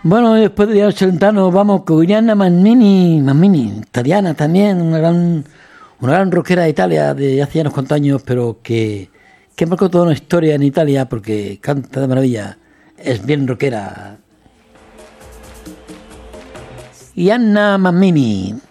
Bueno, después de Diana Celentano vamos con Iriana Mammini, italiana también, una gran rockera de Italia de hace ya unos cuantos años, pero que marcó toda una historia en Italia porque canta de maravilla, es bien rockera. Iriana Mammini.